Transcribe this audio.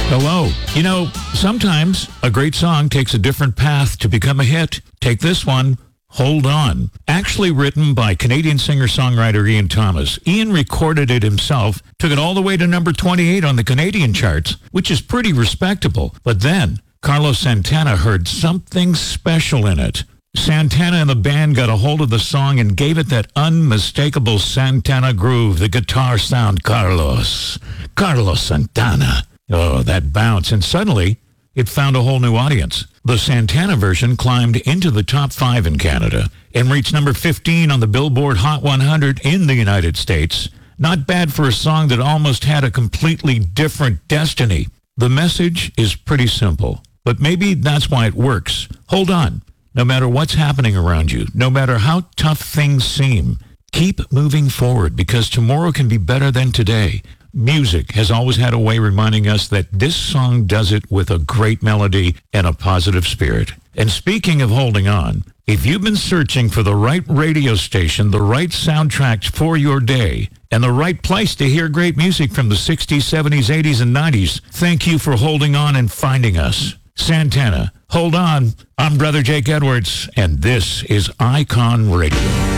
Hello. You know, sometimes a great song takes a different path to become a hit. Take this one, Hold On. Actually written by Canadian singer-songwriter Ian Thomas. Ian recorded it himself, took it all the way to number 28 on the Canadian charts, which is pretty respectable. But then, Carlos Santana heard something special in it. Santana and the band got a hold of the song and gave it that unmistakable Santana groove, the guitar sound. Carlos Santana. Oh, that bounce. And suddenly, it found a whole new audience. The Santana version climbed into the top 5 in Canada and reached number 15 on the Billboard Hot 100 in the United States. Not bad for a song that almost had a completely different destiny. The message is pretty simple, but maybe that's why it works. Hold on. No matter what's happening around you, no matter how tough things seem, keep moving forward because tomorrow can be better than today. Music has always had a way reminding us that this song does it with a great melody and a positive spirit. And speaking of holding on, if you've been searching for the right radio station, the right soundtrack for your day, and the right place to hear great music from the 60s, 70s, 80s, and 90s, thank you for holding on and finding us. Santana, Hold On. I'm Brother Jake Edwards, and this is Icon Radio.